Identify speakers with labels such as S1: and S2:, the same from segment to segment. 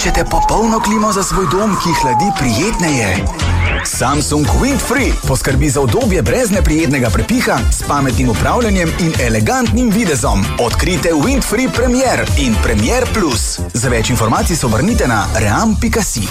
S1: Hočete popolno klimo za svoj dom, ki hladi prijetneje? Samsung Windfree poskrbi za udobje brez neprijetnega prepiha, s pametnim upravljanjem in elegantnim videzom. Odkrite Windfree Premier in Premier Plus. Za več informacij se obrnite na ream.si.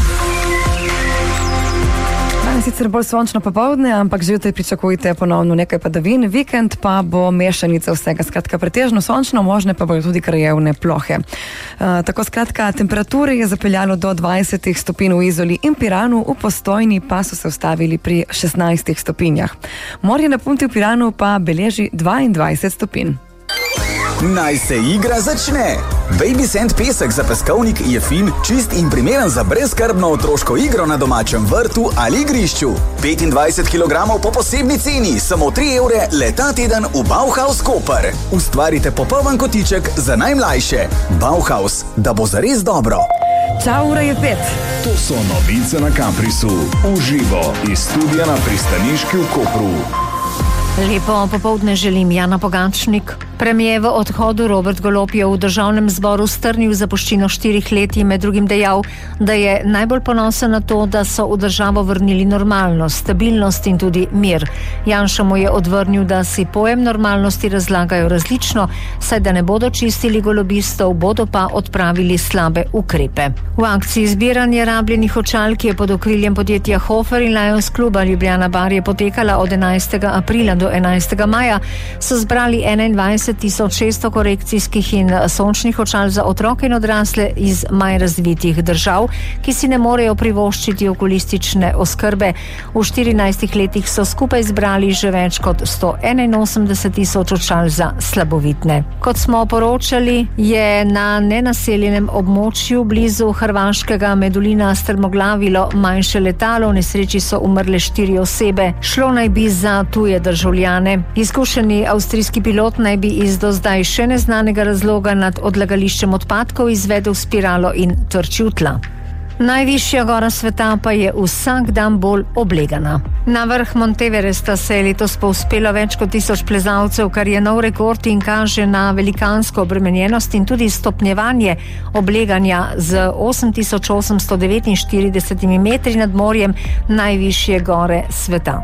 S2: Sicer bolj sončno popoldne, ampak zjutraj pričakujte ponovno nekaj padavin, vikend pa bo mešanica vsega, skratka pretežno sončno, možne pa bojo tudi krajevne plohe. Tako skratka, temperature je zapeljalo do 20 stopinj v Izoli in Piranu, v Postojni pa so se ustavili pri 16 stopinjah. Morje na Punti v Piranu pa beleži 22 stopinj.
S1: Naj se igra začne! Baby Sand pesek za peskovnik je fin, čist in primeren za brezskrbno otroško igro na domačem vrtu ali igrišču. 25 kg po posebni ceni, samo 3 evre le ta teden v Bauhaus Koper. Ustvarite popoln kotiček za najmlajše. Bauhaus, da bo zares dobro.
S2: Čau, ura je 5.
S3: To so novice na Caprisu. Uživo iz studia na Pristaniški v Kopru.
S4: Lepo popoldne želim, Jana Pogačnik. Premijer v odhodu Robert Golob je v državnem zboru strnil zapuščino 4 let in med drugim dejal, da je najbolj ponosen na to, da so v državo vrnili normalnost, stabilnost in tudi mir. Janša mu je odvrnil, da si pojem normalnosti razlagajo različno, saj da ne bodo čistili golobistov, bodo pa odpravili slabe ukrepe. V akciji zbiranja rabljenih očal, ki je pod okriljem podjetja Hofer in Lions kluba Ljubljana Bar je potekala od 11. aprila do 11. maja, so zbrali 21.600 korekcijskih in sončnih očal za otroke in odrasle iz manj razvitih držav, ki si ne morejo privoščiti okulistične oskrbe. V 14 letih so skupaj zbrali že več kot 181.000 očal za slabovitne. Kot smo poročali, je na nenaseljenem območju blizu hrvaškega Medulina strmoglavilo manjše letalo, v nesreči so umrle 4 osebe. Šlo naj bi za tuje državljane. Izkušeni avstrijski pilot naj bi iz do zdaj še neznanega razloga nad odlagališčem odpadkov izvedel spiralo in trčil tla. Najvišja gora sveta pa je vsak dan bolj oblegana. Na vrh Monteveresta se je letos povzpelo več kot 1000 plezalcev, kar je nov rekord in kaže na velikansko obremenjenost in tudi stopnjevanje obleganja z 8849 metri nad morjem najvišje gore sveta.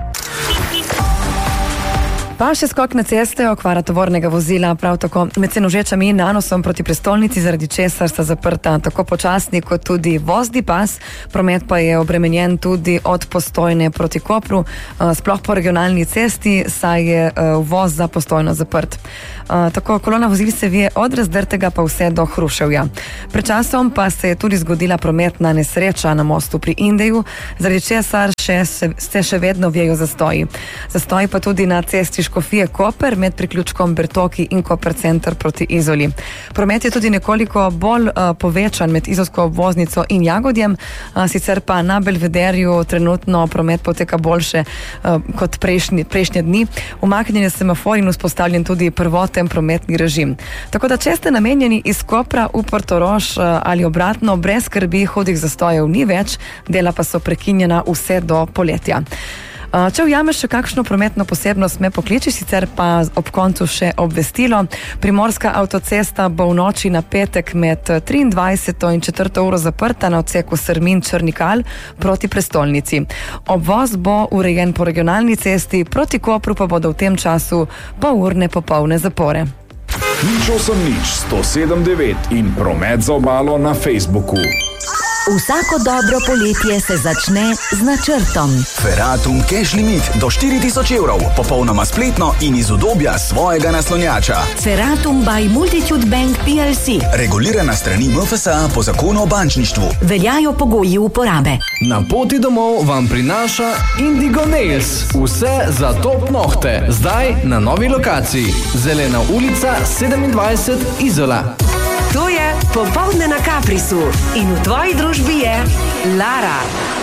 S2: Pa še skok na ceste, okvara tovornega vozila, prav tako med Senožečami in Nanosom proti prestolnici, zaradi česar sta zaprta tako počasni kot tudi vozni pas. Promet pa je obremenjen tudi od Postojne proti Kopru, sploh po regionalni cesti, saj je voz za Postojno zaprt. Tako kolona vozil se vije od Razdrtega pa vse do Hruševja. Pred časom pa se je tudi zgodila prometna nesreča na mostu pri Indeju, zaradi česar se še vedno vijejo zastoji. Zastoji pa tudi na cesti Škofije Koper med priključkom Bertoki in Koper center proti Izoli. Promet je tudi nekoliko bolj povečan med izolsko obvoznico in Jagodjem, sicer pa na Belvederju trenutno promet poteka boljše kot prejšnje dni. Umaknjen je semafor in vzpostavljen tudi prvoten prometni režim. Tako da če ste namenjeni iz Kopra v Portorož ali obratno, brez skrbi, hudih zastojev ni več, dela pa so prekinjena vse do poletja. Če ujameš še kakšno prometno posebnost, me pokliči, sicer pa ob koncu še obvestilo. Primorska avtocesta bo v noči na petek med 23. in 4. uro zaprta na odseku Srmin-Črnikal proti prestolnici. Obvoz bo urejen po regionalni cesti, proti Kopru pa bodo v tem času polurne popolne zapore.
S3: Nič 107.9 in promet za obalo na Facebooku.
S5: Vsako dobro poletje se začne z načrtom.
S1: Ferratum Cash Limit do 4000 evrov, popolnoma spletno in iz udobja svojega naslonjača.
S5: Ferratum by Multitude Bank PLC.
S1: Regulirana strani MFSA po zakonu o bančništvu.
S5: Veljajo pogoji uporabe.
S6: Na poti domov vam prinaša Indigo Nails. Vse za top nohte. Zdaj na novi lokaciji. Zelena ulica 27 Izola.
S7: To je Popoldne na Caprisu in v tvoji družbi je Lara.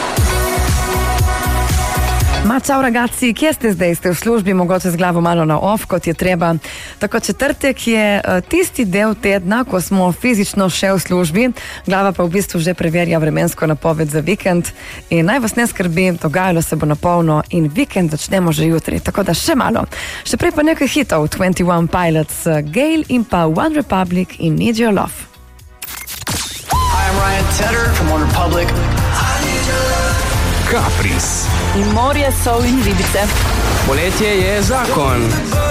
S2: Čau ragazzi, kje ste zdaj? Ste v službi, mogoče z glavo malo na off, kot je treba. Tako četrtek je tisti del tedna, ko smo fizično še v službi, glava pa v bistvu že preverja vremensko napoved za vikend. In naj vas ne skrbi, dogajalo se bo na polno in vikend začnemo že jutri, tako da še malo. Še prej pa nekaj hitov, 21 Pilots, Gale in pa One Republic in Need Your Love.
S8: Hi, I'm Ryan Tedder from OneRepublic.
S3: Kapris.
S9: In morje, sol in ribice.
S10: Poletje je zakon.